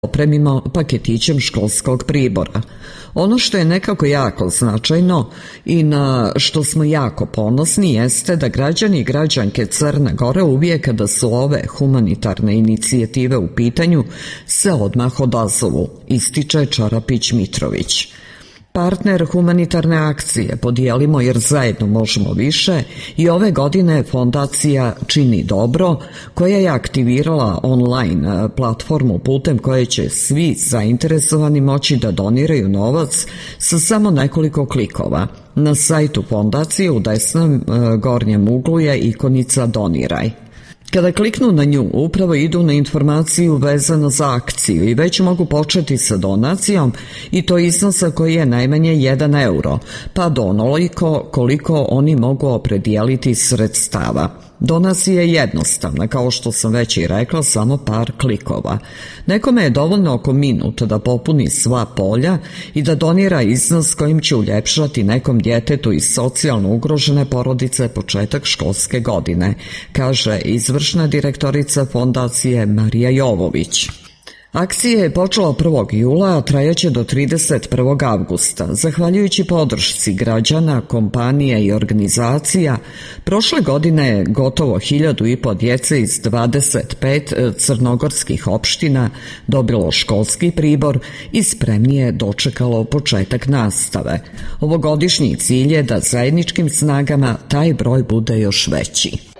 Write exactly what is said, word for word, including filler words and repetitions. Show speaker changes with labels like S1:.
S1: opremimo paketićem školskog pribora. Ono što je nekako jako značajno i na što smo jako ponosni jeste da građani i građanke Crne Gore uvijek kada su ove humanitarne inicijative u pitanju se odmah odazovu, ističe Čarapić Mitrović. Partner humanitarne akcije Podijelimo jer zajedno možemo više i ove godine fondacija Čini dobro, koja je aktivirala online platformu putem koje će svi zainteresovani moći da doniraju novac sa samo nekoliko klikova. Na sajtu fondacije u desnom gornjem uglu je ikonica Doniraj. Kada kliknu na nju, upravo idu na informaciju vezano za akciju i već mogu početi sa donacijom i to iznosa koji je najmanje jedan euro, pa do onoliko koliko oni mogu opredijeliti sredstava. Donacija je jednostavna, kao što sam već i rekla, samo par klikova. Nekome je dovoljno oko minut da popuni sva polja i da donira iznos kojim će uljepšati nekom djetetu iz socijalno ugrožene porodice početak školske godine, kaže izvršna direktorica fondacije Marija Jovović. Akcija je počela prvog jula, a trajaće do trideset prvog avgusta. Zahvaljujući podršci građana, kompanija i organizacija, prošle godine je gotovo hiljadu i po djece iz dvadeset pet crnogorskih opština dobilo školski pribor i spremnije dočekalo početak nastave. Ovogodišnji cilj je da zajedničkim snagama taj broj bude još veći.